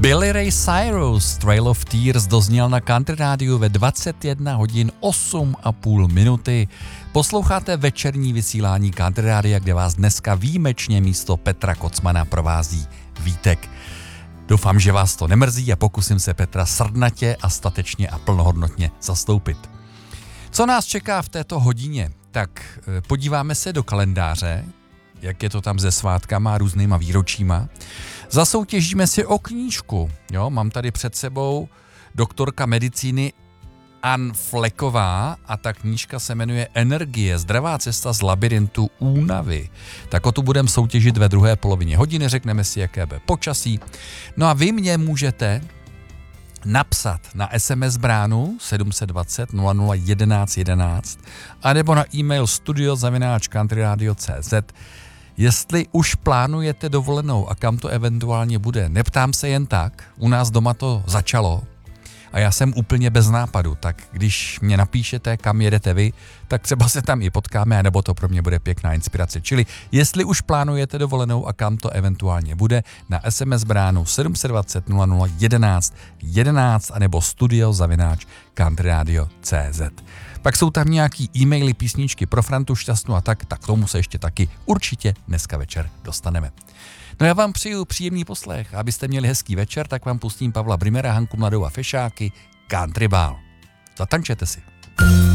Billy Ray Cyrus, Trail of Tears, dozněl na Country Rádiu ve 21 hodin 8,5 minuty. Posloucháte večerní vysílání Country Rádia, kde vás dneska výjimečně místo Petra Kocmana provází Vítek. Doufám, že vás to nemrzí a pokusím se Petra srdnatě a statečně a plnohodnotně zastoupit. Co nás čeká v této hodině? Tak podíváme se do kalendáře, jak je to tam se svátkama a různýma výročíma. Zasoutěžíme si o knížku. Jo, mám tady před sebou doktorka medicíny Ann Flecková a ta knížka se jmenuje Energie, zdravá cesta z labirintu únavy. Tak o tu budeme soutěžit ve druhé polovině hodiny, řekneme si, jaké bude počasí. No a vy mě můžete napsat na SMS bránu 720 00 11 11 anebo na e-mail studio@countryradio.cz, jestli už plánujete dovolenou a kam to eventuálně bude. Neptám se jen tak, u nás doma to začalo a já jsem úplně bez nápadu, tak když mě napíšete, kam jedete vy, tak třeba se tam i potkáme, nebo to pro mě bude pěkná inspirace. Čili jestli už plánujete dovolenou a kam to eventuálně bude, na SMS bránu 720 00 11 11 anebo studio@countryradio.cz. Pak jsou tam nějaký e-maily, písničky pro Frantu Šťastnou a tak k tomu se ještě taky určitě dneska večer dostaneme. No já vám přeju příjemný poslech, abyste měli hezký večer, tak vám pustím Pavla Brimera, Hanku Mladou a Fešáky, Country Bál. Zatančete si.